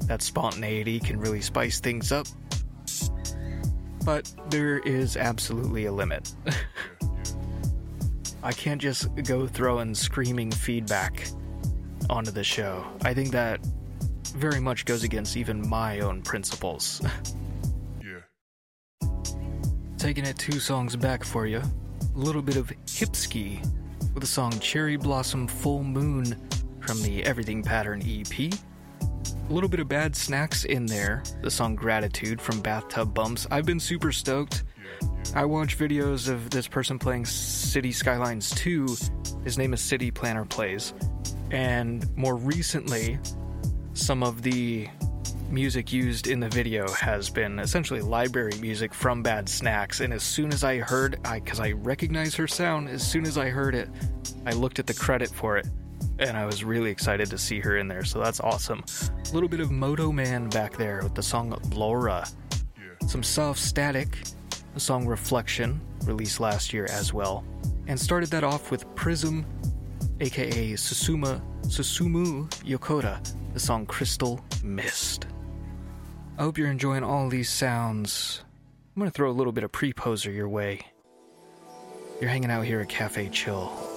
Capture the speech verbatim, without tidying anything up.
That spontaneity can really spice things up. But there is absolutely a limit. I can't just go throwing screaming feedback onto the show. I think that very much goes against even my own principles. Yeah. Taking it two songs back for you. A little bit of Hipski with the song Cherry Blossom Full Moon from the Everything Pattern E P. A little bit of Bad Snacks in there, the song Gratitude from Bathtub Bumps. I've been super stoked. I watch videos of this person playing City Skylines two. His name is City Planner Plays. And more recently, some of the music used in the video has been essentially library music from Bad Snacks. And as soon as I heard, I because I recognize her sound, as soon as I heard it, I looked at the credit for it. And I was really excited to see her in there, so that's awesome. A little bit of Moto Man back there with the song Laura. Yeah. Some Soft Static, the song Reflection, released last year as well. And started that off with Prism, aka Susuma, Susumu Yokota, the song Crystal Mist. I hope you're enjoying all these sounds. I'm going to throw a little bit of Pre-Poser your way. You're hanging out here at Cafe Chill.